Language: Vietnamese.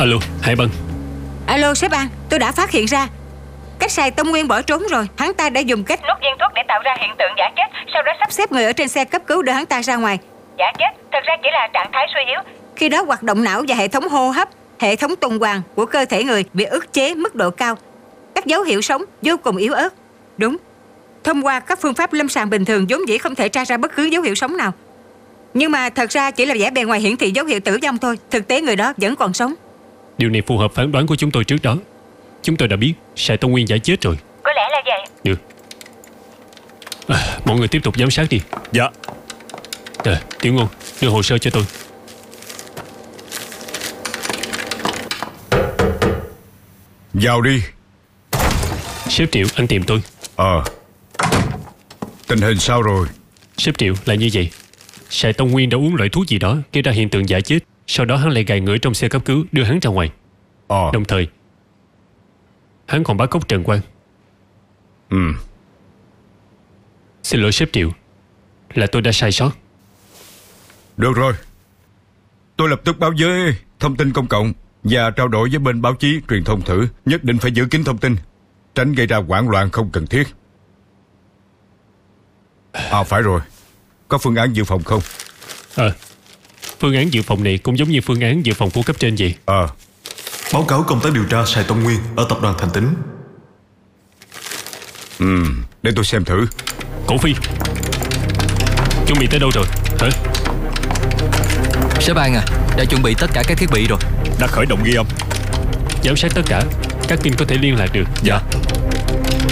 Alo, Hải Bân. Alo sếp An, tôi đã phát hiện ra cách Sài Tông Nguyên bỏ trốn rồi. Hắn ta đã dùng cách nuốt viên thuốc để tạo ra hiện tượng giả chết, sau đó sắp xếp người ở trên xe cấp cứu đưa hắn ta ra ngoài. Giả chết thật ra chỉ là trạng thái suy yếu. Khi đó hoạt động não và hệ thống hô hấp, hệ thống tuần hoàn của cơ thể người bị ức chế mức độ cao. Các dấu hiệu sống vô cùng yếu ớt. Đúng, thông qua các phương pháp lâm sàng bình thường vốn dĩ không thể tra ra bất cứ dấu hiệu sống nào. Nhưng mà thật ra chỉ là vẻ bề ngoài hiển thị dấu hiệu tử vong thôi. Thực tế người đó vẫn còn sống. Điều này phù hợp phán đoán của chúng tôi trước đó. Chúng tôi đã biết Sài Tông Nguyên giả chết rồi. Có lẽ là vậy. Được. Mọi người tiếp tục giám sát đi. Dạ. Tiểu Ngôn, đưa hồ sơ cho tôi. Vào đi. Sếp Triệu, anh tìm tôi. Tình hình sao rồi? Sếp Triệu, là như vậy. Sài Tông Nguyên đã uống loại thuốc gì đó gây ra hiện tượng giả chết. Sau đó hắn lại gài ngửa trong xe cấp cứu đưa hắn ra ngoài. Đồng thời hắn còn bắt cóc Trần Quang. Xin lỗi sếp Triệu, là tôi đã sai sót. Được rồi, tôi lập tức báo với thông tin công cộng và trao đổi với bên báo chí truyền thông thử. Nhất định phải giữ kín thông tin, tránh gây ra hoảng loạn không cần thiết. Phải rồi, có phương án dự phòng không? Phương án dự phòng này cũng giống như phương án dự phòng của cấp trên vậy. Báo cáo công tác điều tra Sài Tông Nguyên ở tập đoàn Thành Tính. Để tôi xem thử. Cổ Phi, chuẩn bị tới đâu rồi hả? Sếp An đã chuẩn bị tất cả các thiết bị rồi. Đã khởi động ghi âm. Giám sát tất cả, các kênh có thể liên lạc được. Dạ.